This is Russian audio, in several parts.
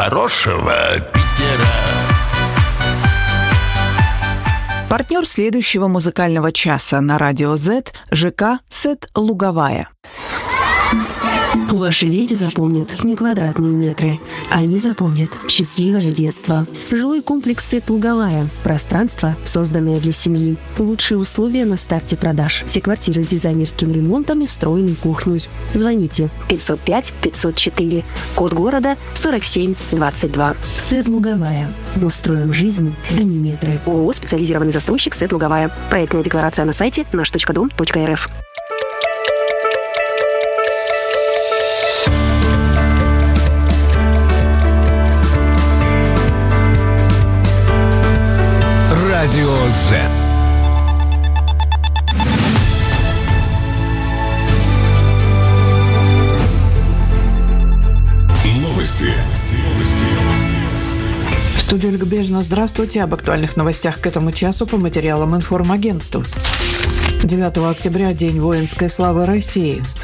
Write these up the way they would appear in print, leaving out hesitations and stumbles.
хорошего Питера. Партнер следующего музыкального часа на Радио Z – ЖК «Сет Луговая». Ваши дети запомнят не квадратные метры. Они запомнят счастливое детство. Жилой комплекс «Сет Луговая». Пространство, созданное для семьи. Лучшие условия на старте продаж. Все квартиры с дизайнерским ремонтом и встроенной кухней. Звоните 505-504. Код города 4722. «Сет Луговая». Мы строим жизнь, а не метры. ООО «Специализированный застройщик «Сет Луговая». Проектная декларация на сайте наш.дом.рф. Радио Z. Новости. В студии Ольга Бежина. Здравствуйте. Об актуальных новостях к этому часу по материалам информагентства. 9 октября – День воинской славы России. В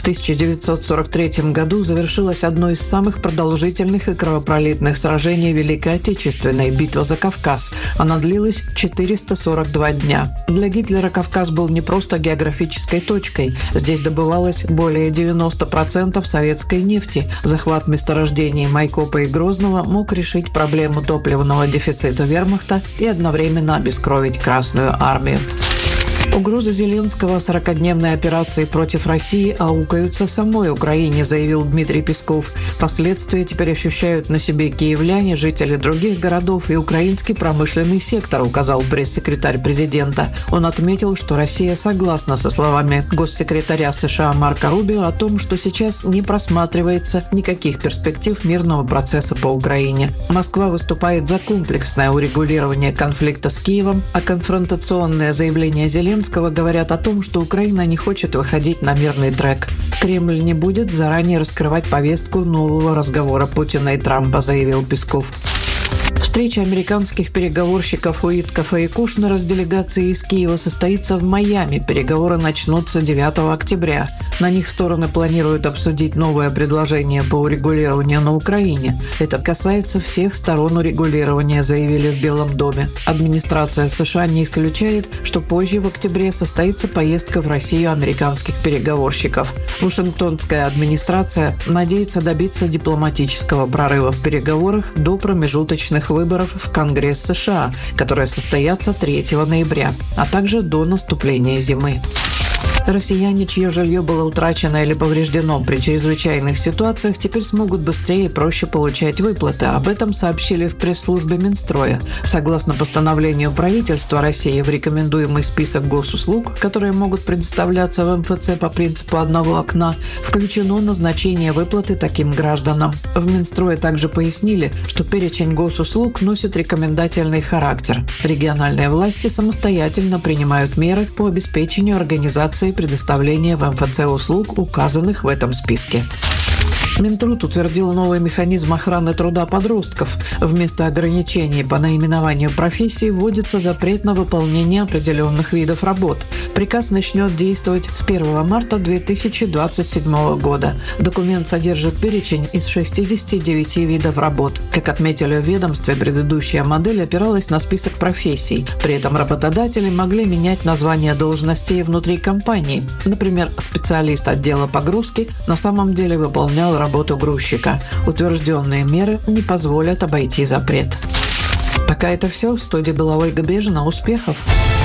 1943 году завершилось одно из самых продолжительных и кровопролитных сражений Великой Отечественной – битва за Кавказ. Она длилась 442 дня. Для Гитлера Кавказ был не просто географической точкой. Здесь добывалось более 90% советской нефти. Захват месторождений Майкопа и Грозного мог решить проблему топливного дефицита вермахта и одновременно обескровить Красную армию. Угрозы Зеленского 40-дневной операции против России аукаются самой Украине, заявил Дмитрий Песков. Последствия теперь ощущают на себе киевляне, жители других городов и украинский промышленный сектор, указал пресс-секретарь президента. Он отметил, что Россия согласна со словами госсекретаря США Марко Рубио о том, что сейчас не просматривается никаких перспектив мирного процесса по Украине. Москва выступает за комплексное урегулирование конфликта с Киевом, а конфронтационные заявления Зеленского говорят о том, что Украина не хочет выходить на мирный трек. Кремль не будет заранее раскрывать повестку нового разговора Путина и Трампа, заявил Песков. Встреча американских переговорщиков Уиткофа и Кушнера с делегацией из Киева состоится в Майами. Переговоры начнутся 9 октября. На них стороны планируют обсудить новое предложение по урегулированию на Украине. Это касается всех сторон урегулирования, заявили в Белом доме. Администрация США не исключает, что позже в октябре состоится поездка в Россию американских переговорщиков. Вашингтонская администрация надеется добиться дипломатического прорыва в переговорах до промежуточных выборов в Конгресс США, которые состоятся 3 ноября, а также до наступления зимы. Россияне, чье жилье было утрачено или повреждено при чрезвычайных ситуациях, теперь смогут быстрее и проще получать выплаты. Об этом сообщили в пресс-службе Минстроя. Согласно постановлению правительства России, в рекомендуемый список госуслуг, которые могут предоставляться в МФЦ по принципу одного окна, включено назначение выплаты таким гражданам. В Минстрое также пояснили, что перечень госуслуг носит рекомендательный характер. Региональные власти самостоятельно принимают меры по обеспечению организации предоставления в МФЦ услуг, указанных в этом списке. Минтруд утвердил новый механизм охраны труда подростков. Вместо ограничений по наименованию профессий вводится запрет на выполнение определенных видов работ. Приказ начнет действовать с 1 марта 2027 года. Документ содержит перечень из 69 видов работ. Как отметили в ведомстве, предыдущая модель опиралась на список профессий. При этом работодатели могли менять название должностей внутри компании. Например, специалист отдела погрузки на самом деле выполнял работу грузчика. Утвержденные меры не позволят обойти запрет. Пока это все. В студии была Ольга Бежина. Успехов!